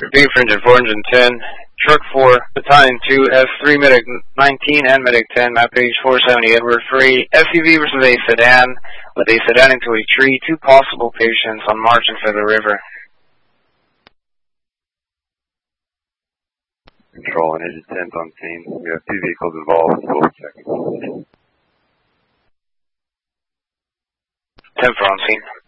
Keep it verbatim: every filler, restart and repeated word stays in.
Repeat for engine four, engine ten, truck four, battalion two, S three, medic nineteen, and medic ten, map page four seventy, Edward three, S U V versus a sedan, with a sedan into a tree, two possible patients on margin for the river. Control and engine ten's on scene. We have two vehicles involved, so we'll check. ten for on scene.